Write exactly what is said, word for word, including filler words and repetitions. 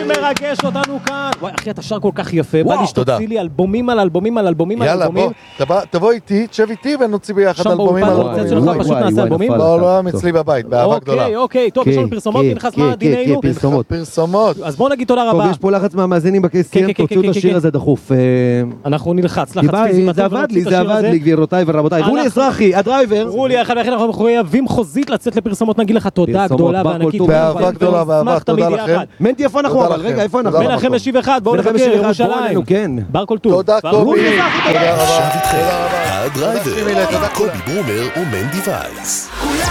מרגש אותנו כאן. וואי, אחי, אתה שר כל כך יפה. בא לי שתוציא לי אלבומים על אלבומים על אלבומים על אלבומים. יאללה, בוא, תבוא איתי, תשב איתי ונוציא ביחד אלבומים על אלבומים. פשוט נעשה אלבומים. לא, לא, אצלי בבית, באהבה גדולה. אוקיי, אוקיי, טוב, יש לנו פרסומות, פנחס, מה דינינו? פרסומות. פרסומות. אז בואו נגיד תודה רבה. טוב, יש פה לחץ מהמאזינים בקייסטים, תוציאו את השיר הזה דחוף. אנחנו נלחץ, לחץ פיזי. זה עבד לי, זה עבד לי, גבירותיי ורבותיי. רולי אזרחי, הדרייבר. רולי, אחד ואחד אנחנו מחויבים חוזית לצאת לפרסומות, נגיד לך תודה גדולה וענקית. באהבה גדולה, באהבה, תודה לכם. מנטי, איפה אנחנו אבל? רגע, איפה אנחנו? מנחם משיב אחד, בואו נבקר ירושלים. בר כל טוב. תודה קובי. עכשיו איתכם, הדרייבר, קובי ברומר ומנדי וייס.